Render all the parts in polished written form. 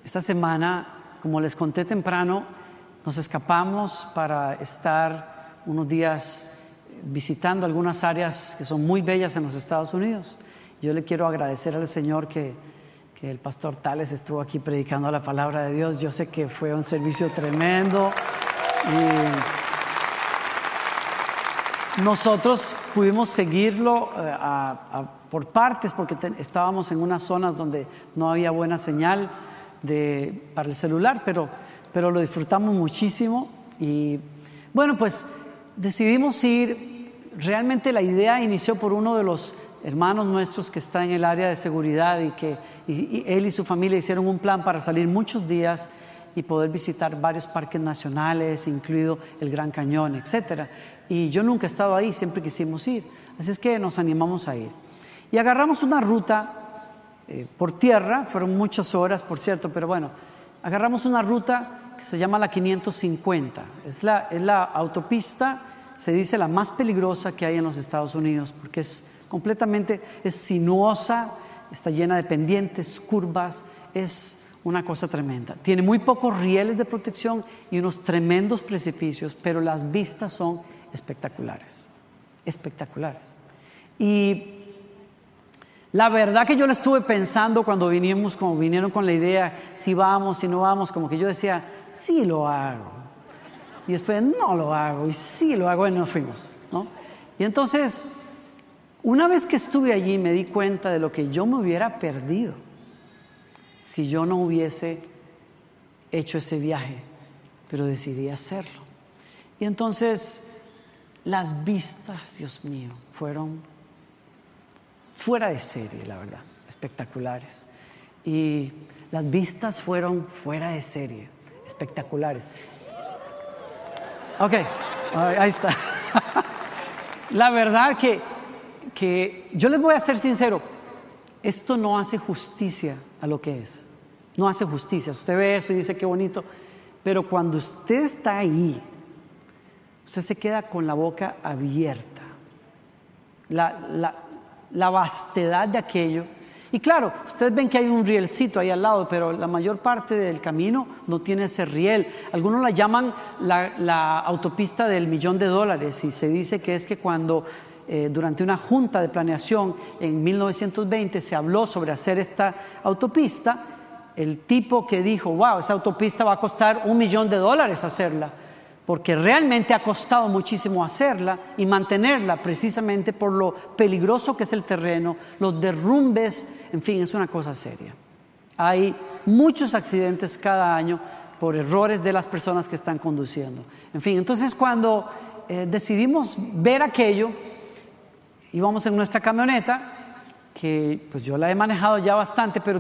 Esta semana, como les conté temprano, nos escapamos para estar unos días visitando algunas áreas que son muy bellas en los Estados Unidos. Yo le quiero agradecer al Señor que el pastor Tales estuvo aquí predicando la palabra de Dios. Yo sé que fue un servicio tremendo y nosotros pudimos seguirlo por partes porque estábamos en unas zonas donde no había buena señal para el celular, pero lo disfrutamos muchísimo. Y bueno, pues decidimos ir. Realmente la idea inició por uno de los hermanos nuestros que está en el área de seguridad y él y su familia hicieron un plan para salir muchos días y poder visitar varios parques nacionales, incluido el Gran Cañón, etcétera. Y yo nunca he estado ahí, siempre quisimos ir, así es que nos animamos a ir y agarramos una ruta por tierra. Fueron muchas horas, por cierto, pero bueno, agarramos una ruta que se llama la 550. Es la autopista, se dice, la más peligrosa que hay en los Estados Unidos, porque es sinuosa, está llena de pendientes, curvas, es una cosa tremenda. Tiene muy pocos rieles de protección y unos tremendos precipicios, pero las vistas son espectaculares, espectaculares. Y la verdad que yo lo estuve pensando cuando vinieron con la idea, si vamos, si no vamos, como que yo decía, sí lo hago. Y después no lo hago, y sí lo hago, y nos fuimos, ¿no? Y entonces, una vez que estuve allí, me di cuenta de lo que yo me hubiera perdido si yo no hubiese hecho ese viaje, pero decidí hacerlo. Y entonces, las vistas, Dios mío, fueron fuera de serie, la verdad, espectaculares. Y las vistas fueron fuera de serie, espectaculares. Ok, ahí está. La verdad que yo les voy a ser sincero, esto no hace justicia a lo que es. No hace justicia. Usted ve eso y dice qué bonito, pero cuando usted está ahí, usted se queda con la boca abierta. La vastedad de aquello. Y claro, ustedes ven que hay un rielcito ahí al lado, pero la mayor parte del camino no tiene ese riel. Algunos la llaman la autopista del $1.000.000 y se dice que es que cuando durante una junta de planeación en 1920 se habló sobre hacer esta autopista, el tipo que dijo, wow, esa autopista va a costar $1.000.000 hacerla, porque realmente ha costado muchísimo hacerla y mantenerla, precisamente por lo peligroso que es el terreno, los derrumbes, en fin, es una cosa seria. Hay muchos accidentes cada año por errores de las personas que están conduciendo. En fin, entonces cuando decidimos ver aquello, íbamos en nuestra camioneta, que pues yo la he manejado ya bastante, pero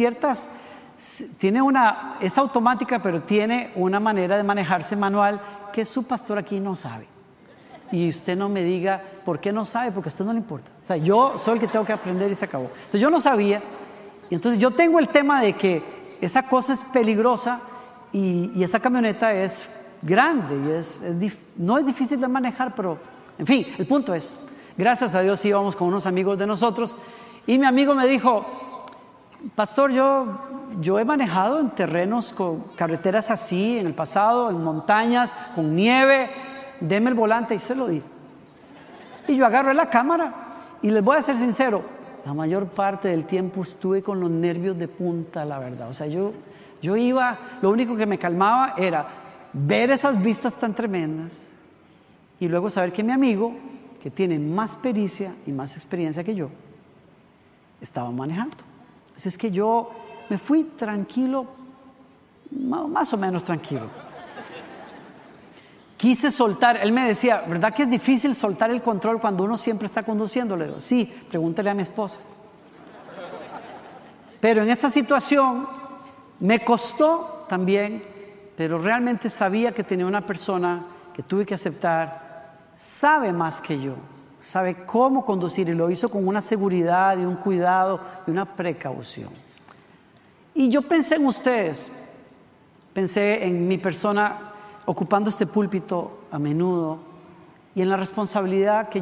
es automática, pero tiene una manera de manejarse manual que su pastor aquí no sabe. Y usted no me diga por qué no sabe, porque a usted no le importa. O sea, yo soy el que tengo que aprender y se acabó. Entonces yo no sabía, y entonces yo tengo el tema de que esa cosa es peligrosa y esa camioneta es grande y no es difícil de manejar, pero en fin, el punto es, gracias a Dios íbamos con unos amigos de nosotros y mi amigo me dijo, pastor, yo he manejado en terrenos con carreteras así en el pasado, en montañas, con nieve, deme el volante, y se lo di. Y yo agarré la cámara y les voy a ser sincero, la mayor parte del tiempo estuve con los nervios de punta, la verdad. O sea, yo iba, lo único que me calmaba era ver esas vistas tan tremendas y luego saber que mi amigo, que tiene más pericia y más experiencia que yo, estaba manejando. Así es que yo me fui tranquilo, más o menos tranquilo. Quise soltar, él me decía, ¿verdad que es difícil soltar el control cuando uno siempre está conduciendo? Le digo, sí, pregúntale a mi esposa. Pero en esta situación me costó también, pero realmente sabía que tenía una persona que tuve que aceptar, sabe más que yo, sabe cómo conducir y lo hizo con una seguridad y un cuidado y una precaución. Y yo pensé en ustedes, pensé en mi persona ocupando este púlpito a menudo y en la responsabilidad que